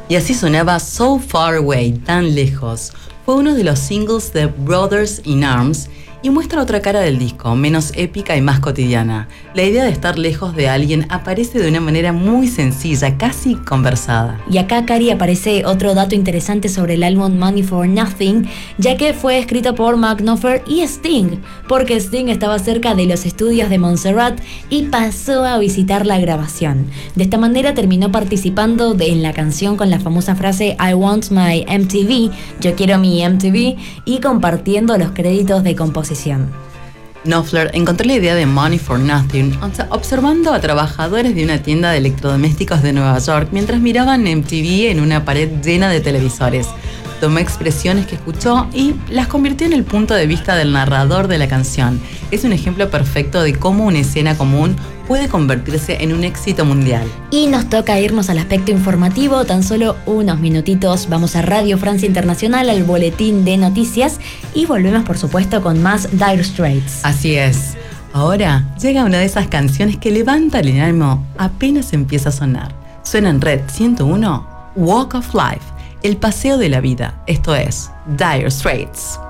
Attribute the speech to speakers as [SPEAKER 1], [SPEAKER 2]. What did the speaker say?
[SPEAKER 1] Y así sonaba So Far Away, tan lejos. Fue uno de los singles de Brothers in Arms y muestra otra cara del disco, menos épica y más cotidiana. La idea de estar lejos de alguien aparece de una manera muy sencilla, casi conversada.
[SPEAKER 2] Y acá, Cari, aparece otro dato interesante sobre el álbum Money for Nothing, ya que fue escrito por Mark Knopfler y Sting, porque Sting estaba cerca de los estudios de Montserrat y pasó a visitar la grabación. De esta manera terminó participando en la canción con la famosa frase I want my MTV, yo quiero mi MTV, y compartiendo los créditos de composición.
[SPEAKER 1] Knopfler encontró la idea de Money for Nothing observando a trabajadores de una tienda de electrodomésticos de Nueva York mientras miraban MTV en una pared llena de televisores. Tomó expresiones que escuchó y las convirtió en el punto de vista del narrador de la canción. Es un ejemplo perfecto de cómo una escena común puede convertirse en un éxito mundial.
[SPEAKER 2] Y nos toca irnos al aspecto informativo, tan solo unos minutitos. Vamos a Radio Francia Internacional, al boletín de noticias, y volvemos por supuesto con más Dire Straits.
[SPEAKER 1] Así es. Ahora llega una de esas canciones que levanta el ánimo apenas empieza a sonar. Suena en Red 101, Walk of Life, el paseo de la vida. Esto es Dire Straits.